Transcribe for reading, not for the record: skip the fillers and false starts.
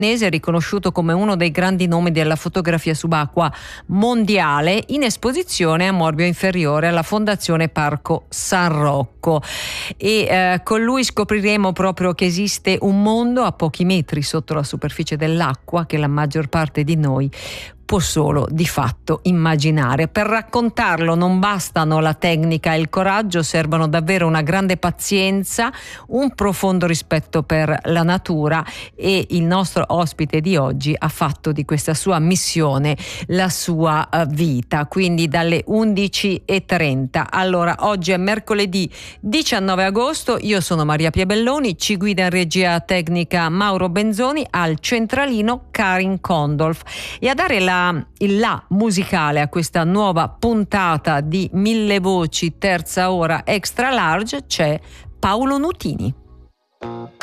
È riconosciuto come uno dei grandi nomi della fotografia subacquea mondiale, in esposizione a Morbio Inferiore alla Fondazione Parco San Rocco, e con lui scopriremo proprio che esiste un mondo a pochi metri sotto la superficie dell'acqua che la maggior parte di noi può solo di fatto immaginare. Per raccontarlo non bastano la tecnica e il coraggio, servono davvero una grande pazienza, un profondo rispetto per la natura, e il nostro ospite di oggi ha fatto di questa sua missione la sua vita, quindi dalle 11:30. Allora, oggi è mercoledì 19 agosto, io sono Maria Piabelloni, ci guida in regia tecnica Mauro Benzoni, al centralino Karin Kondolf, e a dare il là musicale a questa nuova puntata di Mille Voci terza ora extra large c'è Paolo Nutini.